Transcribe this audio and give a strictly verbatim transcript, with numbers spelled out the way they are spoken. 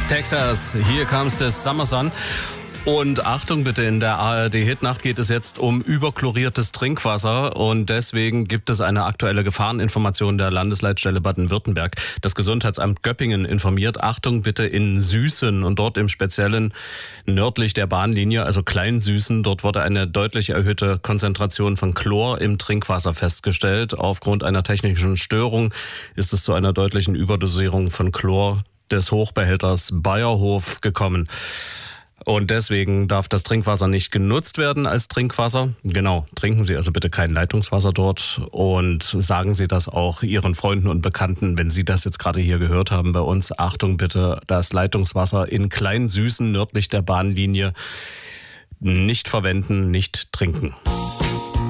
Texas, Here Comes the Summer Sun. Und Achtung bitte, in der A R D-Hitnacht geht es jetzt um überchloriertes Trinkwasser und deswegen gibt es eine aktuelle Gefahreninformation der Landesleitstelle Baden-Württemberg. Das Gesundheitsamt Göppingen informiert, Achtung bitte in Süßen und dort im Speziellen nördlich der Bahnlinie, also Kleinsüßen. Dort wurde eine deutlich erhöhte Konzentration von Chlor im Trinkwasser festgestellt. Aufgrund einer technischen Störung ist es zu einer deutlichen Überdosierung von Chlor des Hochbehälters Bayerhof gekommen. Und deswegen darf das Trinkwasser nicht genutzt werden als Trinkwasser. Genau, trinken Sie also bitte kein Leitungswasser dort und sagen Sie das auch Ihren Freunden und Bekannten, wenn Sie das jetzt gerade hier gehört haben bei uns. Achtung bitte, das Leitungswasser in Kleinsüßen nördlich der Bahnlinie nicht verwenden, nicht trinken.